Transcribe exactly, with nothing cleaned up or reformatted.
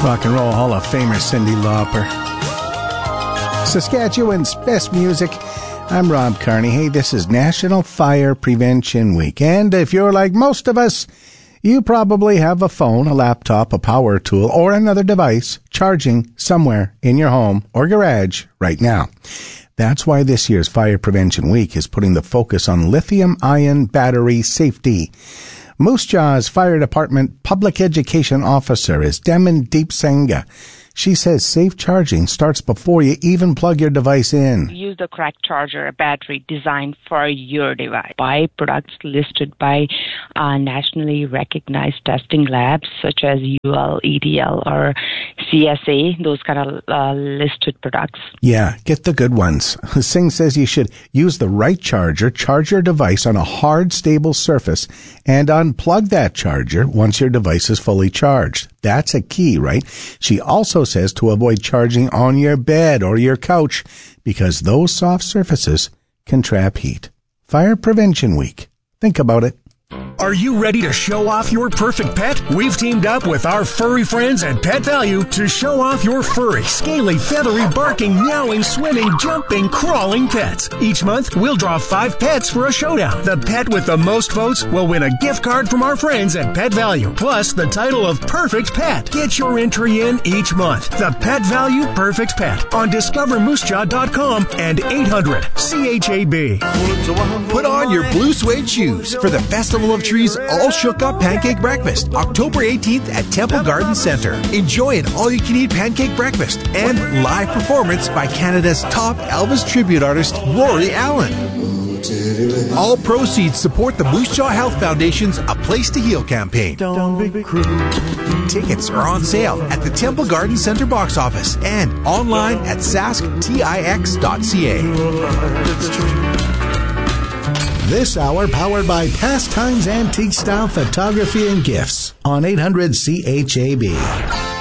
Rock and Roll Hall of Famer Cyndi Lauper. Saskatchewan's best music. I'm Rob Carney. Hey, this is National Fire Prevention Week. And if you're like most of us, you probably have a phone, a laptop, a power tool, or another device charging somewhere in your home or garage right now. That's why this year's Fire Prevention Week is putting the focus on lithium-ion battery safety. Moose Jaw's Fire Department Public Education Officer is Demandeep Sangha. She says safe charging starts before you even plug your device in. Use the correct charger, a battery designed for your device. Buy products listed by uh, nationally recognized testing labs such as U L, E D L, or C S A, those kind of uh, listed products. Yeah, get the good ones. Singh says you should use the right charger, charge your device on a hard, stable surface, and unplug that charger once your device is fully charged. That's a key, right? She also says to avoid charging on your bed or your couch because those soft surfaces can trap heat. Fire Prevention Week. Think about it. Are you ready to show off your perfect pet? We've teamed up with our furry friends at Pet Value to show off your furry, scaly, feathery, barking, meowing, swimming, jumping, crawling pets. Each month, we'll draw five pets for a showdown. The pet with the most votes will win a gift card from our friends at Pet Value, plus the title of Perfect Pet. Get your entry in each month. The Pet Value Perfect Pet on discover moose jaw dot com and eight hundred C H A B. Put on your blue suede shoes for the Festival of Trees All Shook Up Pancake Breakfast, October eighteenth at Temple Garden Center. Enjoy an all-you-can-eat pancake breakfast and live performance by Canada's top Elvis tribute artist, Rory Allen. All proceeds support the Moose Jaw Health Foundation's A Place to Heal campaign. Tickets are on sale at the Temple Garden Center box office and online at sask tix dot c a. This hour powered by Pastimes Antique Style Photography and Gifts on eight hundred C H A B.